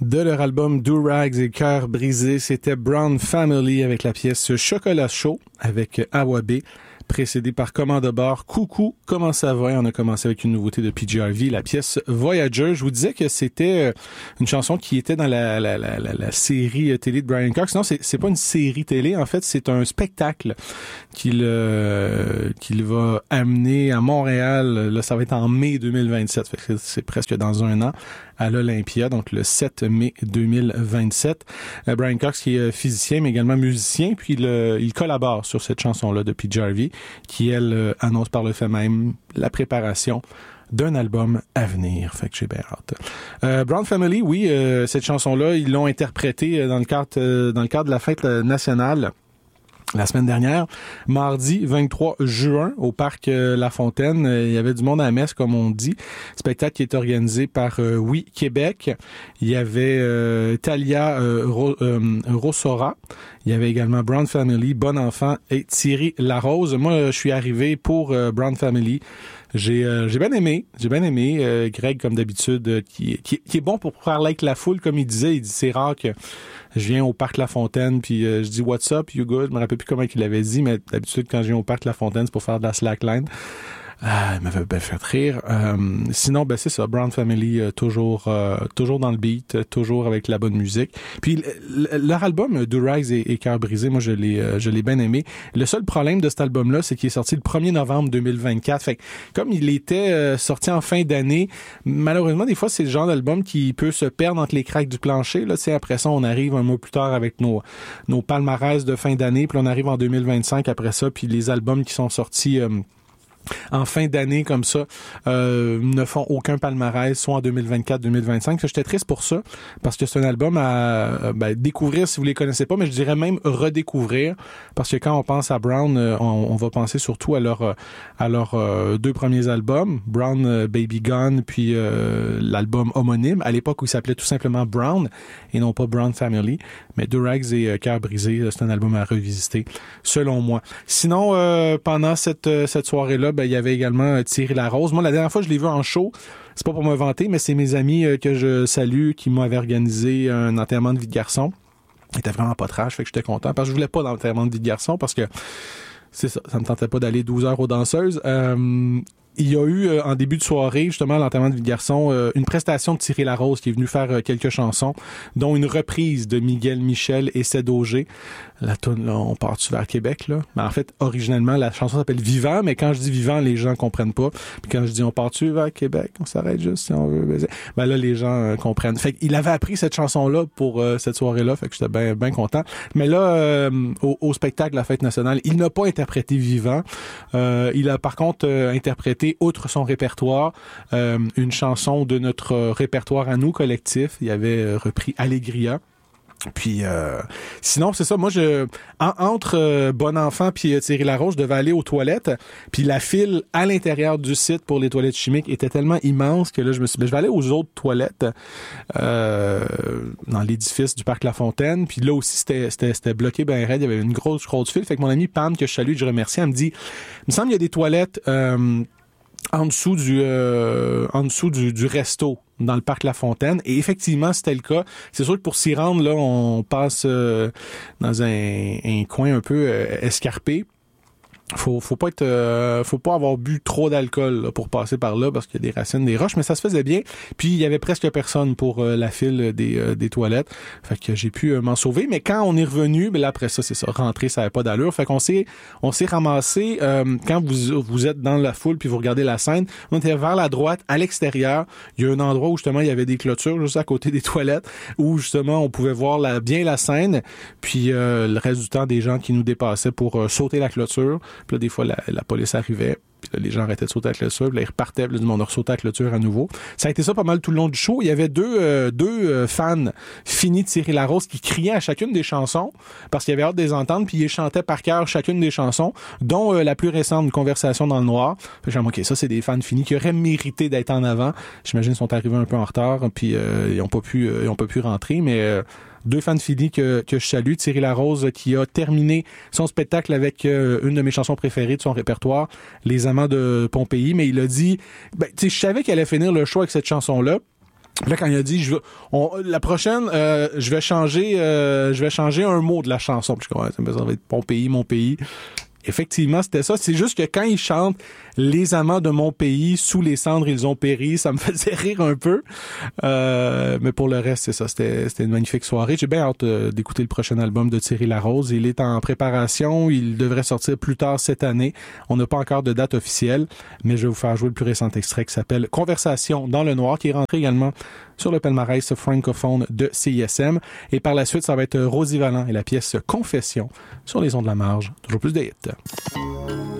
De leur album Do Rags et Cœur brisé, c'était Brown Family avec la pièce Chocolat chaud avec Awabé, précédé par Commande bord, Coucou, comment ça va? Et on a commencé avec une nouveauté de PGRV, la pièce Voyager. Je vous disais que c'était une chanson qui était dans la série télé de Brian Cox. Non, c'est pas une série télé, en fait, c'est un spectacle qu'il va amener à Montréal. Là, ça va être en mai 2027, fait que c'est presque dans un an, à l'Olympia, donc le 7 mai 2027. Brian Cox, qui est physicien, mais également musicien, puis il collabore sur cette chanson-là de PGRV, qui, elle, annonce par le fait même la préparation d'un album à venir. Fait que j'ai bien hâte. Brown Family, oui, cette chanson-là, ils l'ont interprétée dans le cadre de la fête nationale la semaine dernière, mardi 23 juin, au parc La Fontaine. Il y avait du monde à la messe, comme on dit. Spectacle qui est organisé par Oui Québec. Il y avait Talia Rossora. Il y avait également Brown Family, Bon Enfant et Thierry Larose. Moi, je suis arrivé pour Brown Family. J'ai bien aimé. Greg, comme d'habitude, qui est bon pour parler avec la foule, comme il disait. Il dit, c'est rare que je viens au parc La Fontaine, puis je dis « What's up, you good? » Je me rappelle plus comment il l'avait dit, mais d'habitude, quand je viens au parc La Fontaine, c'est pour faire de la slackline. Il m'avait bien fait rire. Sinon, c'est ça. Brown Family, toujours dans le beat, toujours avec la bonne musique. Puis leur album Do Rags et Cœur brisé, moi je l'ai bien aimé. Le seul problème de cet album-là, c'est qu'il est sorti le 1er novembre 2024. Fait que, comme il était sorti en fin d'année, malheureusement, des fois, c'est le genre d'album qui peut se perdre entre les craques du plancher. Là, après ça, on arrive un mois plus tard avec nos palmarès de fin d'année, puis on arrive en 2025 après ça, puis les albums qui sont sortis en fin d'année comme ça ne font aucun palmarès, soit en 2024-2025. J'étais triste pour ça, parce que c'est un album à découvrir si vous les connaissez pas, mais je dirais même redécouvrir, parce que quand on pense à Brown, on va penser surtout à leurs deux premiers albums, Brown Baby Gone, puis l'album homonyme, à l'époque où il s'appelait tout simplement Brown, et non pas Brown Family. Mais Do Rags et Cœur brisé, c'est un album à revisiter, selon moi. Sinon, pendant cette soirée-là, il y avait également Thierry Larose. Moi, la dernière fois, je l'ai vu en show. C'est pas pour me vanter, mais c'est mes amis que je salue qui m'avaient organisé un enterrement de vie de garçon. Il était vraiment pas trash, fait que j'étais content. Parce que je voulais pas d'enterrement de vie de garçon, parce que c'est ça me tentait pas d'aller 12 heures aux danseuses. Il y a eu, en début de soirée, justement, à l'enterrement de vie de garçon, une prestation de Thierry Larose qui est venu faire quelques chansons, dont une reprise de Miguel Michel et Ced Auger. La toune, là, on part-tu vers Québec, là? Mais en fait, originellement, la chanson s'appelle Vivant, mais quand je dis Vivant, les gens comprennent pas. Puis quand je dis on part-tu vers Québec, on s'arrête juste si on veut baiser. Là, les gens comprennent. Fait qu'il avait appris cette chanson-là pour cette soirée-là, fait que j'étais bien content. Mais là, au spectacle de la Fête nationale, il n'a pas interprété Vivant. Il a par contre interprété, outre son répertoire, une chanson de notre répertoire à nous, collectif. Il avait repris Allegria. Puis sinon, c'est ça, moi entre Bon Enfant puis Thierry Larose, je devais aller aux toilettes, puis la file à l'intérieur du site pour les toilettes chimiques était tellement immense que là je me suis dit, je vais aller aux autres toilettes dans l'édifice du parc La Fontaine, puis là aussi c'était bloqué ben raide, il y avait une grosse file, fait que mon ami Pam, que je salue, que je remercie, elle me dit, il me semble qu'il y a des toilettes en dessous du resto dans le parc La Fontaine, et effectivement c'était le cas. C'est sûr que pour s'y rendre, là, on passe dans un coin un peu escarpé. Faut pas avoir bu trop d'alcool là, pour passer par là, parce qu'il y a des racines, des roches, mais ça se faisait bien. Puis il y avait presque personne pour la file des toilettes. Fait que j'ai pu m'en sauver. Mais quand on est revenu, là après ça, c'est ça, rentrer, ça avait pas d'allure. Fait qu'on s'est ramassé quand vous êtes dans la foule puis vous regardez la scène, on était vers la droite, à l'extérieur. Il y a un endroit où justement il y avait des clôtures juste à côté des toilettes, où justement on pouvait voir bien la scène. Puis le reste du temps, des gens qui nous dépassaient pour sauter la clôture. Puis là, des fois, la police arrivait, puis là, les gens arrêtaient de sauter à la clôture, puis là, ils repartaient, puis là, on a ressauté à la clôture à nouveau. Ça a été ça pas mal tout le long du show. Il y avait deux fans finis de Thierry Larose qui criaient à chacune des chansons, parce qu'ils avaient hâte de les entendre, puis ils chantaient par cœur chacune des chansons, dont la plus récente, Une conversation dans le noir. Puis j'ai dit, OK, ça, c'est des fans finis qui auraient mérité d'être en avant. J'imagine qu'ils sont arrivés un peu en retard, puis ils ont pas pu rentrer, mais deux fans finis que je salue. Thierry Larose qui a terminé son spectacle avec une de mes chansons préférées de son répertoire, Les Amants de Pompéi, mais il a dit, je savais qu'il allait finir le show avec cette chanson-là. Là, quand il a dit, la prochaine, je vais changer un mot de la chanson. Puis je suis comme, ça va être mon pays, mon pays. Effectivement, c'était ça. C'est juste que quand il chante « Les amants de mon pays, sous les cendres, ils ont péri », ça me faisait rire un peu. Mais pour le reste, c'est ça. C'était une magnifique soirée. J'ai bien hâte d'écouter le prochain album de Thierry Larose. Il est en préparation. Il devrait sortir plus tard cette année. On n'a pas encore de date officielle, mais je vais vous faire jouer le plus récent extrait qui s'appelle « Conversation dans le noir », qui est rentré également sur le palmarès francophone de CISM. Et par la suite, ça va être Rosie Vallant et la pièce « Confession » sur les ondes de la marge. Toujours plus de hits.